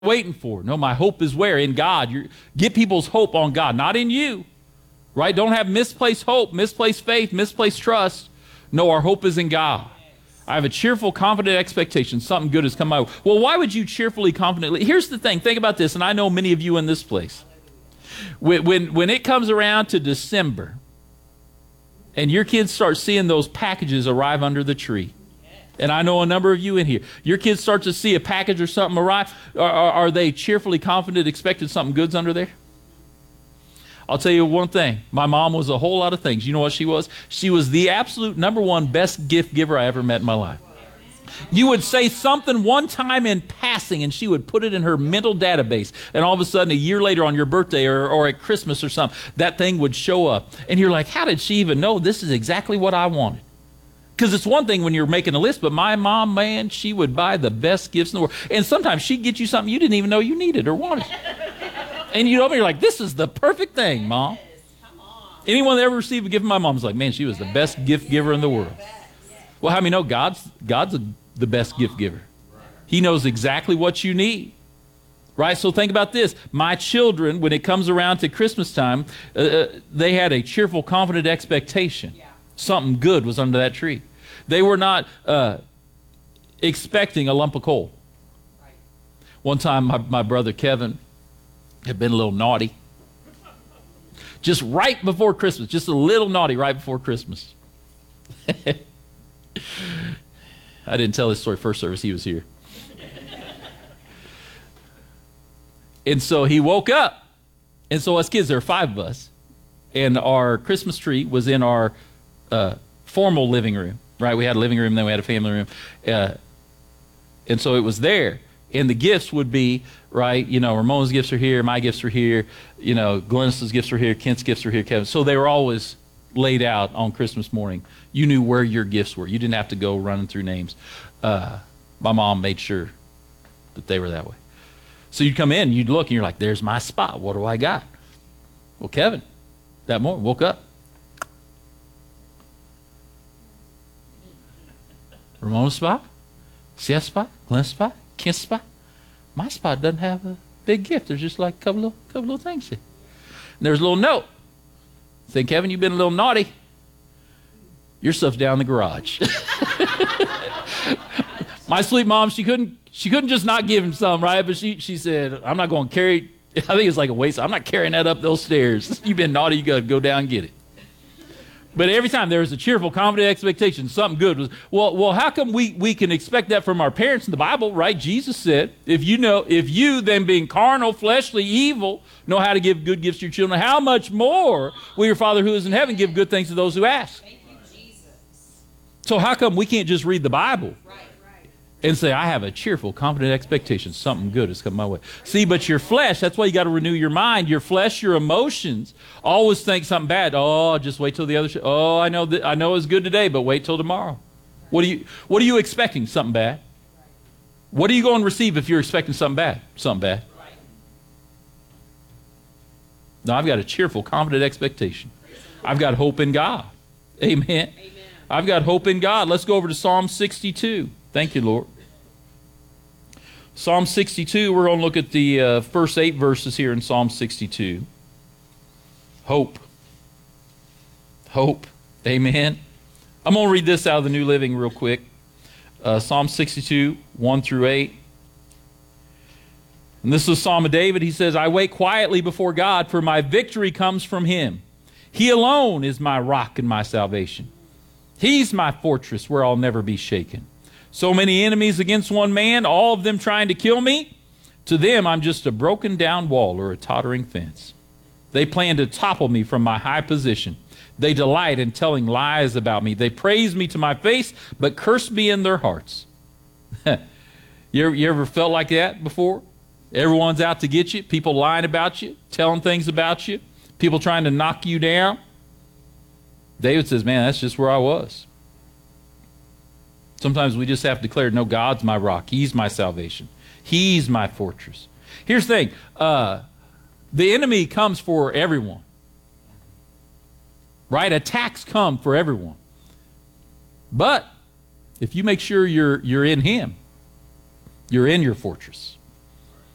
waiting for. No, my hope is where? In God. Get people's hope on God, not in you. Right? Don't have misplaced hope, misplaced faith, misplaced trust. No, our hope is in God. I have a cheerful, confident expectation. Something good has come my way. Well, why would you cheerfully, confidently? Here's the thing. Think about this, and I know many of you in this place. When it comes around to December, and your kids start seeing those packages arrive under the tree, and I know a number of you in here, your kids start to see a package or something arrive, are they cheerfully, confident, expecting something good's under there? I'll tell you one thing. My mom was a whole lot of things. You know what she was? She was the absolute #1 best gift giver I ever met in my life. You would say something one time in passing, and she would put it in her mental database. And all of a sudden, a year later on your birthday or at Christmas or something, that thing would show up. And you're like, how did she even know this is exactly what I wanted? Because it's one thing when you're making a list, but my mom, man, she would buy the best gifts in the world. And sometimes she'd get you something you didn't even know you needed or wanted. And you're like, this is the perfect thing, Mom. Anyone that ever received a gift from my mom's like, man, she was the best gift giver in the world. Well, how many know God's the best gift giver? He knows exactly what you need. Right? So think about this. My children, when it comes around to Christmas time, they had a cheerful, confident expectation. Something good was under that tree. They were not expecting a lump of coal. One time, my brother Kevin had been a little naughty. Just right before Christmas. Just a little naughty right before Christmas. I didn't tell this story first service. He was here. And so he woke up. And so us kids, there are 5 of us. And our Christmas tree was in our formal living room. Right? We had a living room, then we had a family room. And so it was there. And the gifts would be, right, Ramon's gifts are here, my gifts are here, Glennis's gifts are here, Kent's gifts are here, Kevin. So they were always laid out on Christmas morning. You knew where your gifts were. You didn't have to go running through names. My mom made sure that they were that way. So you'd come in, you'd look, and you're like, there's my spot. What do I got? Well, Kevin, that morning, woke up. Ramona's spot? Seth's spot? Glenn's spot? Kent's spot? My spot doesn't have a big gift. There's just like a couple little things here. And there's a little note. Say, Kevin, you've been a little naughty. Your stuff's down in the garage. My sweet mom, she couldn't just not give him some, right? But she said, I'm not going to carry, I think it's like a waste. I'm not carrying that up those stairs. You've been naughty, you got to go down and get it. But every time there was a cheerful, confident expectation, something good was, well, how come we can expect that from our parents in the Bible, right? Jesus said, if you then being carnal, fleshly, evil, know how to give good gifts to your children, how much more will your Father who is in heaven give good things to those who ask? Thank you, Jesus. So how come we can't just read the Bible and say, I have a cheerful, confident expectation, something good has come my way? See, but your flesh, that's why you got to renew your mind. Your flesh, your emotions, always think something bad. Oh, just wait till the other. Oh, I know it's good today, but wait till tomorrow. What are you expecting? Something bad. What are you going to receive if you're expecting something bad? Something bad. No, I've got a cheerful, confident expectation. I've got hope in God. Amen. I've got hope in God. Let's go over to Psalm 62. Thank you, Lord. Psalm 62, we're going to look at the first 8 verses here in Psalm 62. Hope. Hope. Amen. I'm going to read this out of the New Living real quick. Psalm 62, 1 through 8. And this is a Psalm of David. He says, I wait quietly before God, for my victory comes from him. He alone is my rock and my salvation. He's my fortress where I'll never be shaken. So many enemies against one man, all of them trying to kill me. To them, I'm just a broken down wall or a tottering fence. They plan to topple me from my high position. They delight in telling lies about me. They praise me to my face, but curse me in their hearts. You ever felt like that before? Everyone's out to get you. People lying about you, telling things about you. People trying to knock you down. David says, man, that's just where I was. Sometimes we just have to declare, no, God's my rock. He's my salvation. He's my fortress. Here's the thing. The enemy comes for everyone. Right? Attacks come for everyone. But if you make sure you're in him, you're in your fortress.